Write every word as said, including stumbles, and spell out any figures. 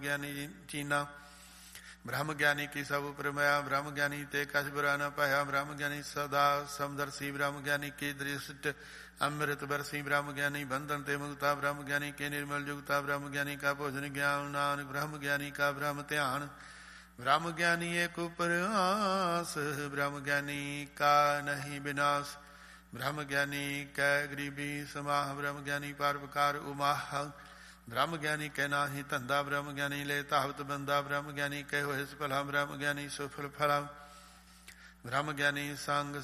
ਗਿਆਨੀ ਚੀਨਾ। ਬ੍ਰਹਮ ਗਿਆਨੀ ਕੀ ਸਭ ਉਪਰਮਇਆ, ਬ੍ਰਹਮ ਗਿਆਨੀ ਤੇ ਕਛ ਬੁਰਾ ਨ ਪਾਇਆ। ਬ੍ਰਹਮ ਗਿਆਨੀ ਸਦਾ ਸਮਦਰਸੀ, ਬ੍ਰਹਮ ਗਿਆਨੀ ਕੀ ਦ੍ਰਿਸ਼ਟ ਅੰਮ੍ਰਿਤ ਬਰਸੀ। ਬ੍ਰਹਮ ਗਿਆਨੀ ਬੰਧਨ ਤੇ ਮੁਕਤਾ, ਬ੍ਰਹਮ ਗਿਆਨੀ ਕੇ ਨਿਰਮਲ ਜੁਗਤਾ। ਬ੍ਰਹਮ ਗਿਆਨੀ ਕਾ ਭੋਜਨ ਗਿਆਨ ਨਾਨਕ, ਬ੍ਰਹਮ ਗਿਆਨੀ ਕਾ ਬ੍ਰਹਮ ਧਿਆਨ। ਬ੍ਰਹਮ ਗਿਆਨੀ ਏਕ ਉਪਰਿਆਸ, ਬ੍ਰਹਮ ਗਿਆਨੀ ਕਾ ਨਹੀਂ ਵਿਨਾਸ਼। ਬ੍ਰਹਮ ਗਿਆਨੀ ਕੈ ਗਰੀਬੀ ਸਮਾਹ, ਬ੍ਰਹਮ ਗਿਆਨੀ ਪਰਉਪਕਾਰ ਉਮਾਹ। ਬ੍ਰਹਮ ਗਿਆਨੀ ਕੈ ਨਾਹੀ ਧੰਦਾ, ਬ੍ਰਹਮ ਗਿਆਨੀ ਲੈ ਧਾਵਤ ਬੰਦਾ। ਬ੍ਰਹਮ ਗਿਆਨੀ ਕੈ ਹੋਇ ਸਫਲਾ, ਬ੍ਰਹਮ ਗਿਆਨੀ ਸੁਫਲ ਫਲਾ। ਬ੍ਰਹਮ ਗਿਆਨੀ ਸੰਗ